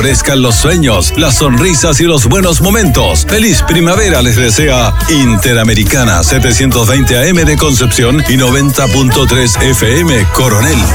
florezcan los sueños, las sonrisas y los buenos momentos. Feliz primavera les desea Interamericana 720 AM de Concepción y 90.3 FM Coronel.